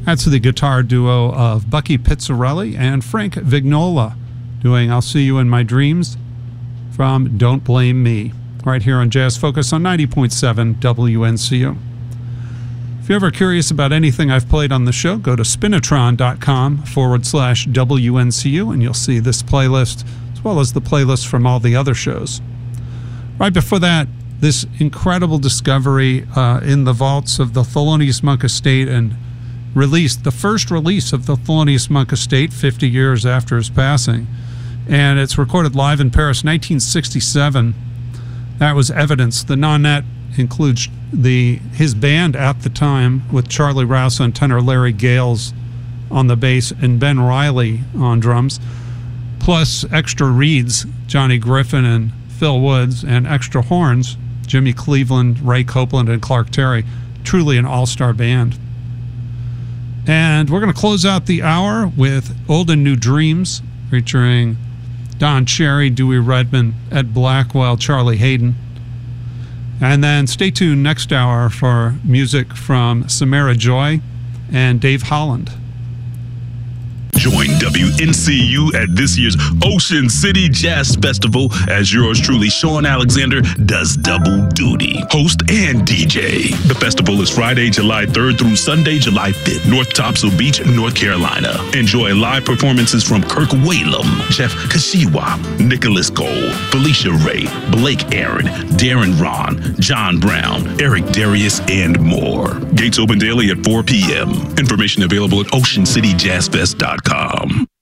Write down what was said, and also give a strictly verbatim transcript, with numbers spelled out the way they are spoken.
That's the guitar duo of Bucky Pizzarelli and Frank Vignola doing I'll See You in My Dreams from Don't Blame Me, right here on Jazz Focus on ninety point seven W N C U. If you're ever curious about anything I've played on the show, go to spinatron.com forward slash WNCU and you'll see this playlist as well as the playlist from all the other shows. Right before that, this incredible discovery uh, in the vaults of the Thelonious Monk Estate, and released, the first release of the Thelonious Monk Estate fifty years after his passing. And it's recorded live in Paris, nineteen sixty-seven. That was Evidence. The non-net includes the his band at the time with Charlie Rouse on tenor, Larry Gales on the bass, and Ben Riley on drums, plus extra reeds, Johnny Griffin and Phil Woods, and extra horns, Jimmy Cleveland, Ray Copeland, and Clark Terry. Truly an all-star band. And we're going to close out the hour with Old and New Dreams, featuring Don Cherry, Dewey Redman, Ed Blackwell, Charlie Hayden. And then stay tuned next hour for music from Samara Joy and Dave Holland. Join W N C U at this year's Ocean City Jazz Festival as yours truly, Sean Alexander, does double duty, host and D J. The festival is Friday, July third through Sunday, July fifth, North Topsail Beach, North Carolina. Enjoy live performances from Kirk Whalum, Jeff Kashiwa, Nicholas Cole, Felicia Ray, Blake Aaron, Darren Ron, John Brown, Eric Darius, and more. Gates open daily at four p.m. Information available at ocean city jazz fest dot com.